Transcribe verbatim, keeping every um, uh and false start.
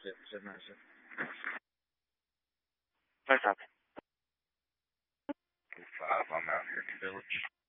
Sit nice. What's up? Five. I'm out here in the village.